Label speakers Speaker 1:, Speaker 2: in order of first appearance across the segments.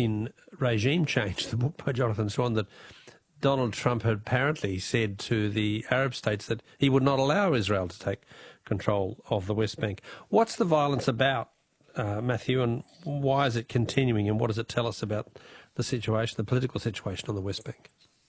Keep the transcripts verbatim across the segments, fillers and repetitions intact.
Speaker 1: in Regime Change, the book by Jonathan Swan, that Donald Trump had apparently said to the Arab states that he would not allow Israel to take control of the West Bank. What's the violence about, uh, Matthew, and why is it continuing, and what does it tell us about the situation, the political situation on the West Bank?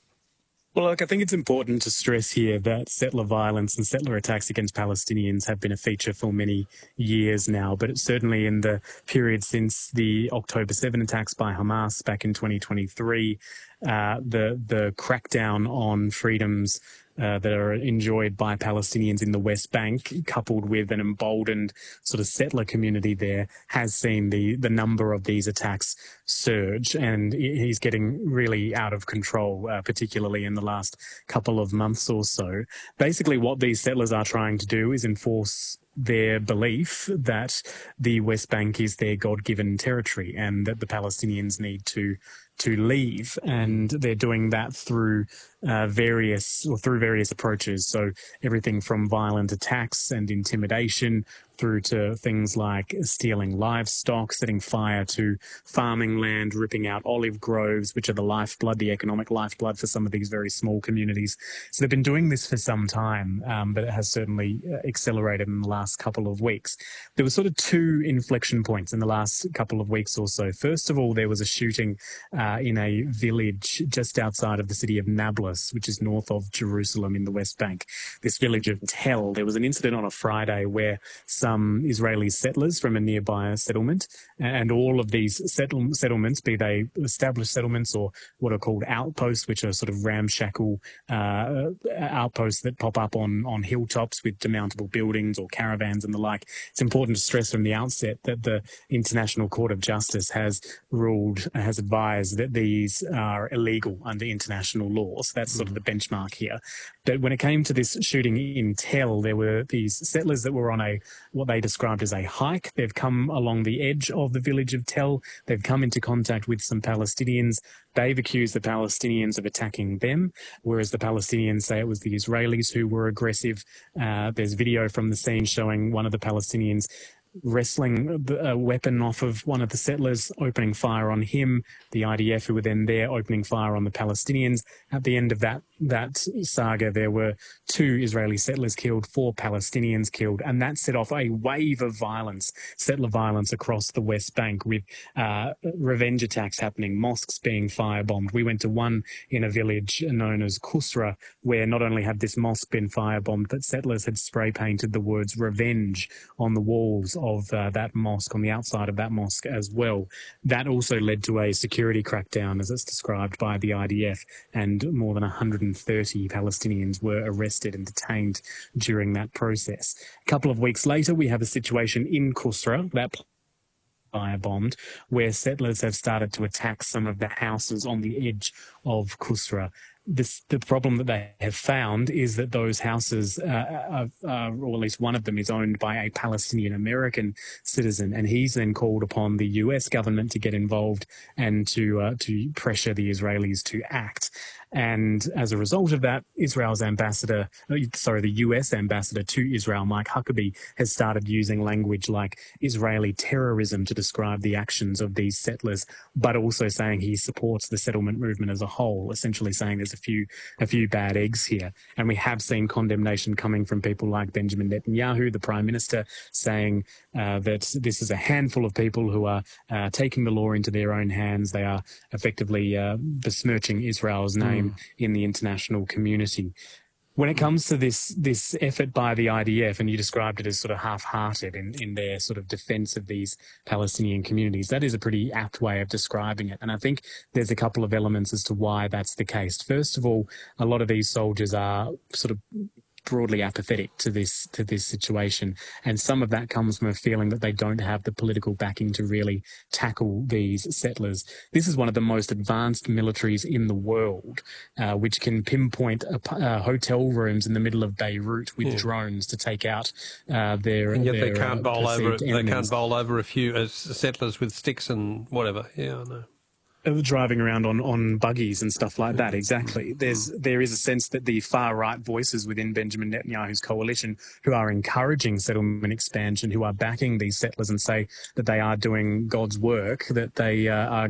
Speaker 2: Well, look, I think it's important to stress here that settler violence and settler attacks against Palestinians have been a feature for many years now, but it's certainly in the period since the October seventh attacks by Hamas back in twenty twenty-three, uh, the, the crackdown on freedoms Uh, that are enjoyed by Palestinians in the West Bank, coupled with an emboldened sort of settler community there, has seen the, the number of these attacks surge, and he's getting really out of control, uh, particularly in the last couple of months or so. Basically, what these settlers are trying to do is enforce their belief that the West Bank is their God-given territory and that the Palestinians need to to leave, and they're doing that through uh, various or through various approaches. So everything from violent attacks and intimidation through to things like stealing livestock, setting fire to farming land, ripping out olive groves, which are the lifeblood, the economic lifeblood for some of these very small communities. So they've been doing this for some time, um, but it has certainly accelerated in the last couple of weeks. There were sort of two inflection points in the last couple of weeks or so. First of all, there was a shooting uh, in a village just outside of the city of Nablus, which is north of Jerusalem in the West Bank. This village of Tel, there was an incident on a Friday where some Israeli settlers from a nearby settlement, and all of these settle settlements, be they established settlements or what are called outposts, which are sort of ramshackle uh, outposts that pop up on, on hilltops with demountable buildings or caravans and the like. It's important to stress from the outset that the International Court of Justice has ruled, has advised that these are illegal under international law. So that's sort of the benchmark here. But when it came to this shooting in Tel, there were these settlers that were on a what they described as a hike. They've come along the edge of the village of Tel. They've come into contact with some Palestinians. They've accused the Palestinians of attacking them, whereas the Palestinians say it was the Israelis who were aggressive. Uh, there's video from the scene showing one of the Palestinians wrestling a weapon off of one of the settlers, opening fire on him. The I D F, who were then there, opening fire on the Palestinians. At the end of that that saga, there were two Israeli settlers killed, four Palestinians killed, and that set off a wave of violence, settler violence across the West Bank, with uh, revenge attacks happening, mosques being firebombed. We went to one in a village known as Kusra, where not only had this mosque been firebombed, but settlers had spray painted the words "revenge" on the walls of uh, that mosque, on the outside of that mosque as well. That also led to a security crackdown, as it's described by the I D F, and more than one hundred thirty Palestinians were arrested and detained during that process. A couple of weeks later, we have a situation in Kusra, that firebombed, where settlers have started to attack some of the houses on the edge of Kusra. This, the problem that they have found is that those houses, uh, uh, or at least one of them, is owned by a Palestinian-American citizen, and he's then called upon the U S government to get involved and to uh, to pressure the Israelis to act. And as a result of that, Israel's ambassador, sorry, the U S ambassador to Israel, Mike Huckabee, has started using language like Israeli terrorism to describe the actions of these settlers, but also saying he supports the settlement movement as a whole, essentially saying there's a few a few bad eggs here. And we have seen condemnation coming from people like Benjamin Netanyahu, the Prime Minister, saying uh, that this is a handful of people who are uh, taking the law into their own hands. They are effectively uh, besmirching Israel's name mm. in the international community. When it comes to this this effort by the I D F, and you described it as sort of half-hearted in, in their sort of defence of these Palestinian communities, that is a pretty apt way of describing it. And I think there's a couple of elements as to why that's the case. First of all, a lot of these soldiers are sort of broadly apathetic to this to this situation, and some of that comes from a feeling that they don't have the political backing to really tackle these settlers. This is one of the most advanced militaries in the world, uh, which can pinpoint a, uh, hotel rooms in the middle of Beirut with yeah. drones to take out uh, their.
Speaker 1: And yet
Speaker 2: their,
Speaker 1: they can't
Speaker 2: uh,
Speaker 1: bowl over.
Speaker 2: enemies.
Speaker 1: They can't bowl over a few uh, settlers with sticks and whatever. Yeah, I know.
Speaker 2: Driving around on, on buggies and stuff like that, exactly. There's there is a sense that the far-right voices within Benjamin Netanyahu's coalition, who are encouraging settlement expansion, who are backing these settlers and say that they are doing God's work, that they uh, are